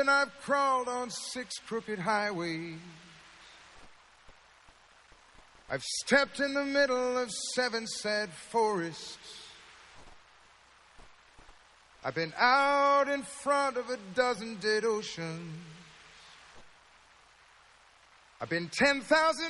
And I've crawled on 6 crooked highways. I've stepped in the middle of 7 sad forests. I've been out in front of a dozen dead oceans. I've been 10,000